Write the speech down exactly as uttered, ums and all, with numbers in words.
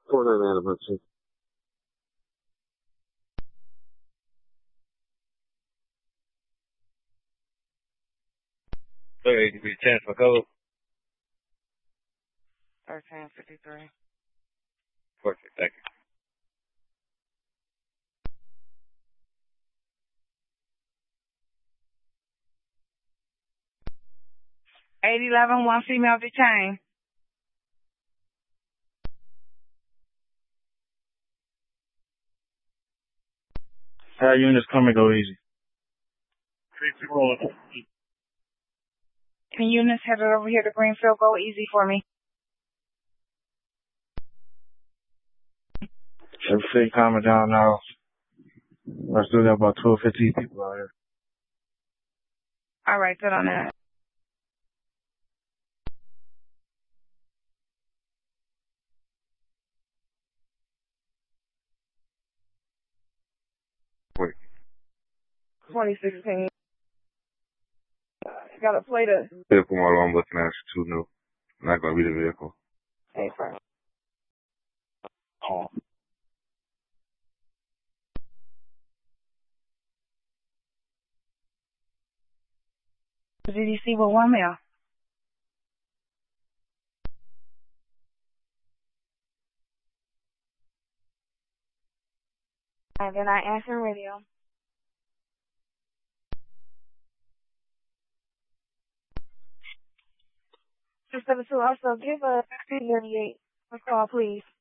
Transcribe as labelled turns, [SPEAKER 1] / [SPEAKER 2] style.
[SPEAKER 1] four nine nine emergency.
[SPEAKER 2] Sorry, give me a chance, my code.
[SPEAKER 3] thirteen fifty-three.
[SPEAKER 2] Perfect, thank you.
[SPEAKER 3] eight eleven, one female detained.
[SPEAKER 4] How units come and go easy.
[SPEAKER 3] Can units head it over here to Greenfield? Go easy for me.
[SPEAKER 4] Everything calming down now. I still got about twelve, fifteen people out here.
[SPEAKER 3] All right, good on that.
[SPEAKER 2] Wait.
[SPEAKER 3] twenty sixteen. Got a plate of...
[SPEAKER 2] Vehicle model I'm looking at is too new. I'm not going to be the vehicle.
[SPEAKER 3] Hey, first. Oh. Did you see what one male? And then I answer radio. six seven two, also give a thirty-eight a call, please.